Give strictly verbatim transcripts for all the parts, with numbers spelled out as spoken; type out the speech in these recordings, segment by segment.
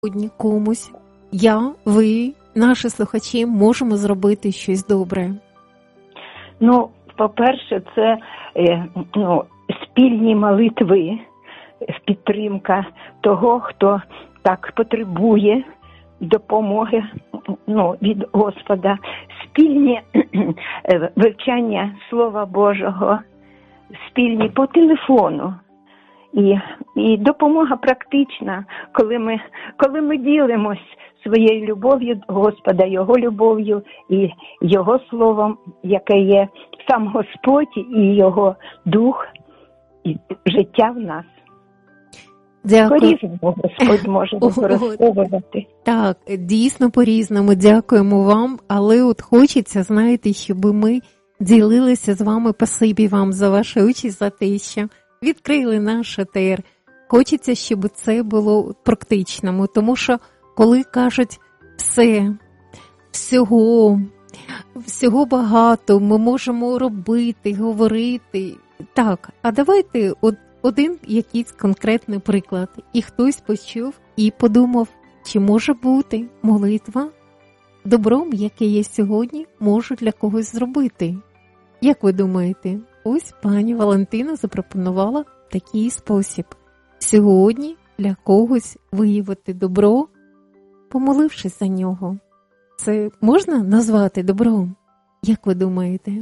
сьогодні комусь, я, ви, наші слухачі, можемо зробити щось добре? Ну, по-перше, це ну, спільні молитви, підтримка того, хто так потребує допомоги ну, від Господа, спільні вивчання Слова Божого, спільні по телефону. І, і допомога практична, коли ми, коли ми ділимось своєю любов'ю до Господа, Його любов'ю і Його Словом, яке є сам Господь і Його Дух, і життя в нас. Дякую. По-різному Господь може використовувати. Так, дійсно по-різному. Дякуємо вам, але от хочеться, знаєте, щоб ми ділилися з вами. Спасибі вам за вашу участь, за те, що відкрили наш етер. Хочеться, щоб це було практичному, тому що коли кажуть все, всього, всього багато, ми можемо робити, говорити. Так, а давайте от один якийсь конкретний приклад. І хтось почув і подумав, чи може бути молитва добром, яке я сьогодні можу для когось зробити. Як ви думаєте? Ось пані Валентина запропонувала такий спосіб. Сьогодні для когось виявити добро, помолившись за нього. Це можна назвати добром? Як ви думаєте?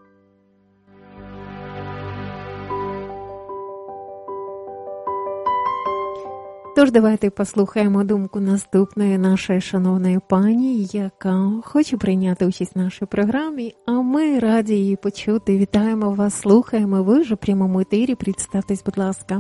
Тож давайте послухаємо думку наступної нашої шановної пані, яка хоче прийняти участь в нашій програмі, а ми раді її почути. Вітаємо вас, слухаємо. Ви вже в прямому етері. Представтесь, будь ласка.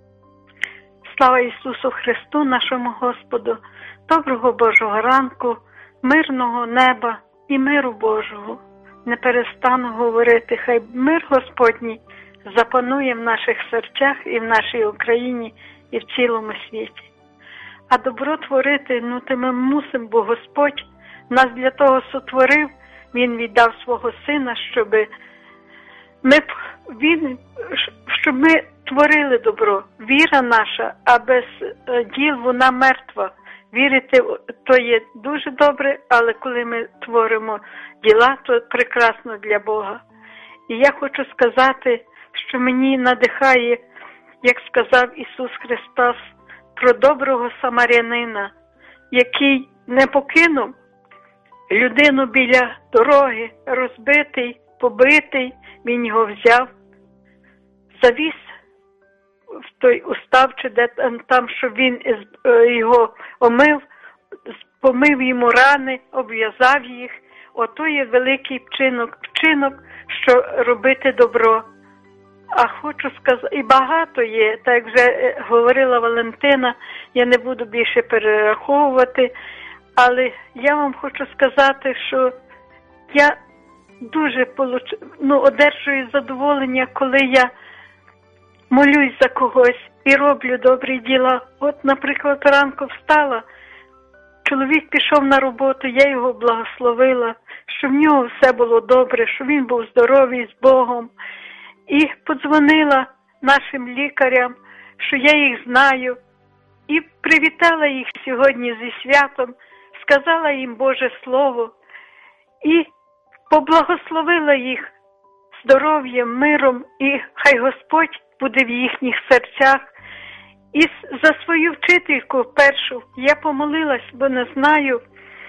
Слава Ісусу Христу, нашому Господу, доброго Божого ранку, мирного неба і миру Божого. Не перестану говорити, хай мир Господній запанує в наших серцях і в нашій Україні, і в цілому світі. А добро творити, ну то ми мусимо, бо Господь нас для того сотворив, Він віддав свого Сина, щоб ми, він, щоб ми творили добро. Віра наша, а без діл вона мертва. Вірити то є дуже добре, але коли ми творимо діла, то прекрасно для Бога. І я хочу сказати, що мені надихає, як сказав Ісус Христос, про доброго самарянина, який не покинув людину біля дороги, розбитий, побитий, він його взяв, завіз в той устав, чи де там, щоб він його омив, помив йому рани, обв'язав їх. Ото є великий вчинок, вчинок, що робити добро. А хочу сказати, і багато є, так як вже говорила Валентина, я не буду більше перераховувати, але я вам хочу сказати, що я дуже получ... ну, одержую задоволення, коли я молюсь за когось і роблю добрі діла. От, наприклад, ранку встала, чоловік пішов на роботу, я його благословила, що в нього все було добре, що він був здоровий з Богом. І подзвонила нашим лікарям, що я їх знаю, і привітала їх сьогодні зі святом, сказала їм Боже Слово, і поблагословила їх здоров'ям, миром, і хай Господь буде в їхніх серцях. І за свою вчительку першу я помолилась, бо не знаю,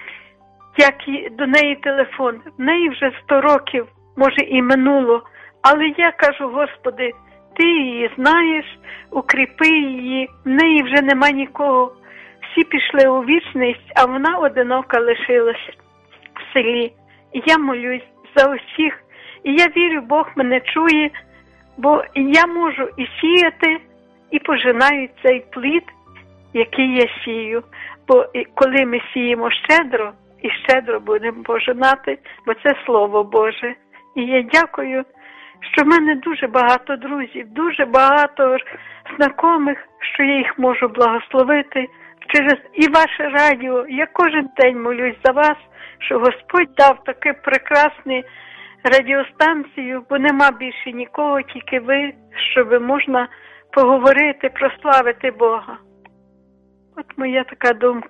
як до неї телефон. В неї вже сто років, може і минуло. Але я кажу, Господи, Ти її знаєш, укріпи її, в неї вже нема нікого. Всі пішли у вічність, а вона одинока лишилась в селі. І я молюсь за усіх. І я вірю, Бог мене чує, бо я можу і сіяти, і пожинаю цей плід, який я сію. Бо коли ми сіємо щедро, і щедро будемо пожинати, бо це Слово Боже. І я дякую, що в мене дуже багато друзів, дуже багато знайомих, що я їх можу благословити через і ваше радіо. Я кожен день молюсь за вас, що Господь дав таку прекрасну радіостанцію, бо нема більше нікого, тільки ви, щоб можна поговорити, прославити Бога. От моя така думка.